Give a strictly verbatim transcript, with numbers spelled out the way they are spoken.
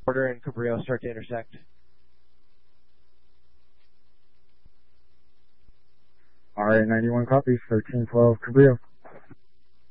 Porter and Cabrillo start to intersect. Alright, ninety-one copies, thirteen twelve Cabrillo.